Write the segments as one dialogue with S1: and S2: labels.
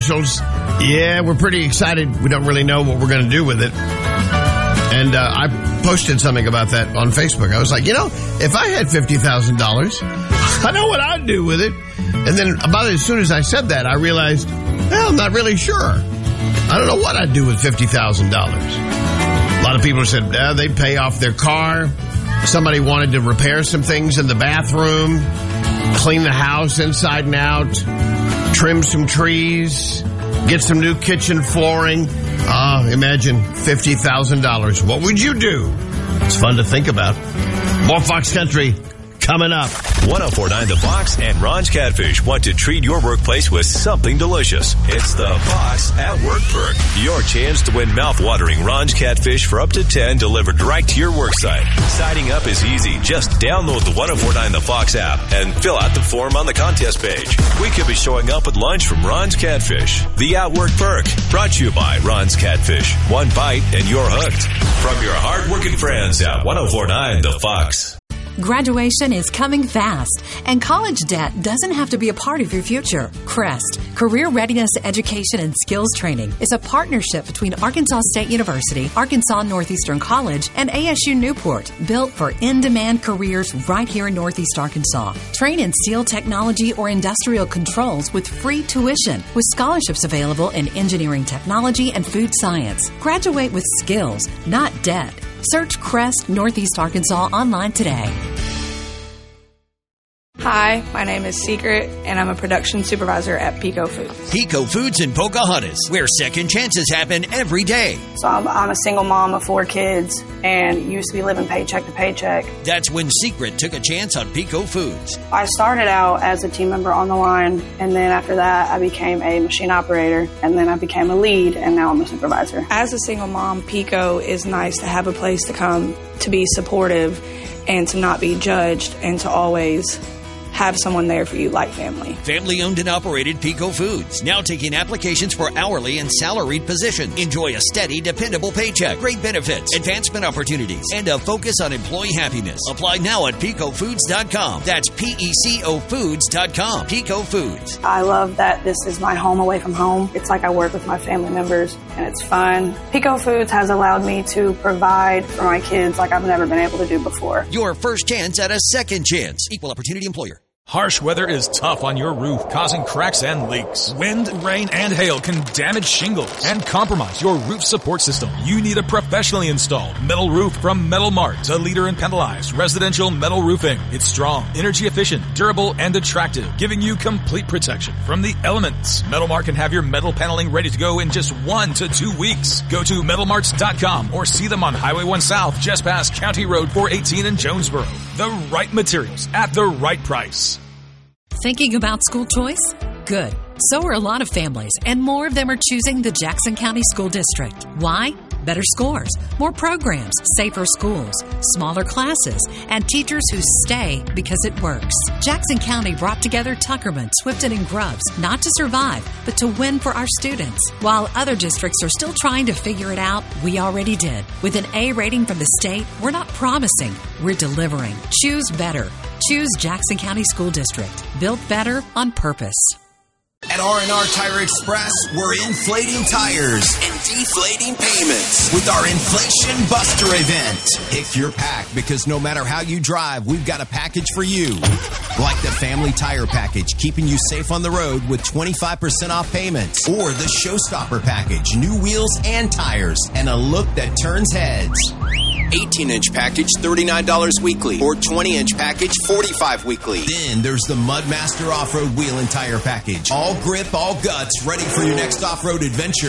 S1: Essentials. Yeah, we're pretty excited. We don't really know what we're going to do with it. And I posted something about that on Facebook. I was like, if I had $50,000, I know what I'd do with it. And then about as soon as I said that, I realized, I'm not really sure. I don't know what I'd do with $50,000. A lot of people said they'd pay off their car. Somebody wanted to repair some things in the bathroom, clean the house inside and out, trim some trees, get some new kitchen flooring. Imagine $50,000. What would you do? It's fun to think about. More Fox Country coming up.
S2: 104.9 The Fox and Ron's Catfish want to treat your workplace with something delicious. It's the Fox at Work Perk. Your chance to win mouth-watering Ron's Catfish for up to 10 delivered right to your worksite. Signing up is easy. Just download the 104.9 The Fox app and fill out the form on the contest page. We could be showing up with lunch from Ron's Catfish. The At Work Perk. Brought to you by Ron's Catfish. One bite and you're hooked. From your hard-working friends at 104.9 The Fox.
S3: Graduation is coming fast, and college debt doesn't have to be a part of your future. CREST, Career Readiness Education and Skills Training, is a partnership between Arkansas State University, Arkansas Northeastern College, and ASU Newport, built for in-demand careers right here in Northeast Arkansas. Train in steel technology or industrial controls with free tuition, with scholarships available in engineering technology and food science. Graduate with skills, not debt. Search CREST Northeast Arkansas online today.
S4: Hi, my name is Secret, and I'm a production supervisor at Pico Foods.
S5: Pico Foods in Pocahontas, where second chances happen every day.
S4: So I'm a single mom of 4 kids and used to be living paycheck to paycheck.
S5: That's when Secret took a chance on Pico Foods.
S4: I started out as a team member on the line, and then after that, I became a machine operator, and then I became a lead, and now I'm a supervisor. As a single mom, Pico is nice to have a place to come to be supportive and to not be judged and to always have someone there for you like family.
S5: Family owned and operated Pico Foods. Now taking applications for hourly and salaried positions. Enjoy a steady, dependable paycheck, great benefits, advancement opportunities, and a focus on employee happiness. Apply now at picofoods.com. That's PECOfoods.com. Pico Foods.
S4: I love that this is my home away from home. It's like I work with my family members, and it's fun. Pico Foods has allowed me to provide for my kids like I've never been able to do before.
S5: Your first chance at a second chance. Equal opportunity employer.
S6: Harsh weather is tough on your roof, causing cracks and leaks. Wind, rain, and hail can damage shingles and compromise your roof support system. You need a professionally installed metal roof from Metal Mart, a leader in panelized residential metal roofing. It's strong, energy efficient, durable, and attractive, giving you complete protection from the elements. Metal Mart can have your metal paneling ready to go in just 1 to 2 weeks. Go to metalmarts.com or see them on Highway 1 South, just past County Road 418 in Jonesboro. The right materials at the right price.
S3: Thinking about school choice? Good. So are a lot of families, and more of them are choosing the Jackson County School District. Why? Better scores, more programs, safer schools, smaller classes, and teachers who stay because it works. Jackson County brought together Tuckerman, Swifton, and Grubbs, not to survive, but to win for our students. While other districts are still trying to figure it out, we already did. With an A rating from the state, we're not promising, we're delivering. Choose better. Choose Jackson County School District. Built better on purpose.
S7: At R&R Tire Express, we're inflating tires and deflating payments with our Inflation Buster event. Pick your pack, because no matter how you drive, we've got a package for you. Like the Family Tire Package, keeping you safe on the road with 25% off payments. Or the Showstopper Package, new wheels and tires, and a look that turns heads. 18-inch package, $39 weekly, or 20-inch package, $45 weekly. Then there's the Mudmaster Off-Road Wheel and Tire Package. All grip, all guts, ready for your next off-road adventure.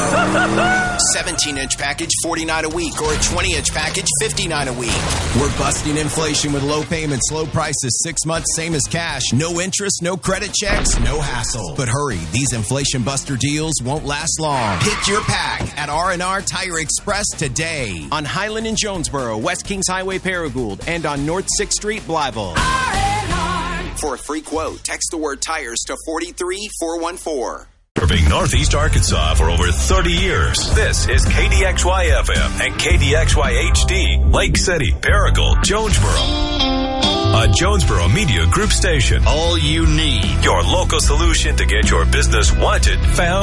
S7: 17-inch package, $49 a week, or a 20-inch package, $59 a week. We're busting inflation with low payments, low prices, 6 months, same as cash. No interest, no credit checks, no hassle. But hurry, these Inflation Buster deals won't last long. Pick your pack at R&R Tire Express today. On Highland and Jonesboro, West Kings Highway, Paragould, and on North 6th Street, Blytheville. For a free quote, text the word tires to 43414.
S2: Serving Northeast Arkansas for over 30 years. This is KDXY-FM and KDXY-HD, Lake City, Paragould, Jonesboro. A Jonesboro Media Group station. All you need. Your local solution to get your business wanted, found,